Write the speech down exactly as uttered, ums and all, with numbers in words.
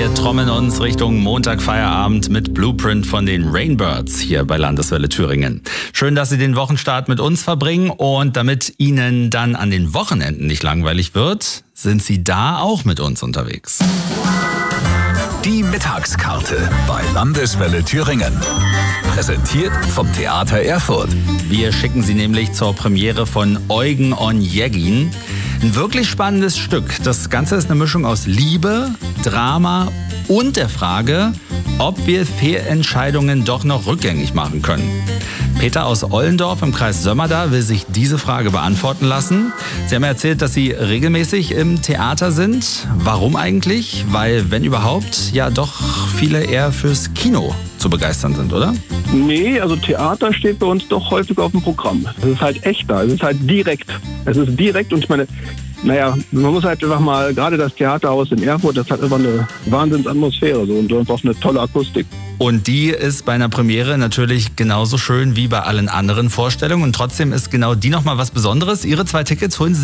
Wir trommeln uns Richtung Montagfeierabend mit Blueprint von den Rainbirds hier bei Landeswelle Thüringen. Schön, dass Sie den Wochenstart mit uns verbringen, und damit Ihnen dann an den Wochenenden nicht langweilig wird, sind Sie da auch mit uns unterwegs. Die Mittagskarte bei Landeswelle Thüringen. Präsentiert vom Theater Erfurt. Wir schicken Sie nämlich zur Premiere von Eugen Onegin. Ein wirklich spannendes Stück. Das Ganze ist eine Mischung aus Liebe, Drama und der Frage, ob wir Fehlentscheidungen doch noch rückgängig machen können. Peter aus Ollendorf im Kreis Sömmerda will sich diese Frage beantworten lassen. Sie haben erzählt, dass Sie regelmäßig im Theater sind. Warum eigentlich? Weil, wenn überhaupt, ja doch viele eher fürs Kino zu begeistern sind, oder? Nee, also Theater steht bei uns doch häufig auf dem Programm. Es ist halt echter, es ist halt direkt. Es ist direkt, und ich meine, naja, man muss halt einfach mal, gerade das Theaterhaus in Erfurt, das hat einfach eine Wahnsinnsatmosphäre so, und einfach eine tolle Akustik. Und die ist bei einer Premiere natürlich genauso schön wie bei allen anderen Vorstellungen. Und trotzdem ist genau die nochmal was Besonderes. Ihre zwei Tickets holen Sie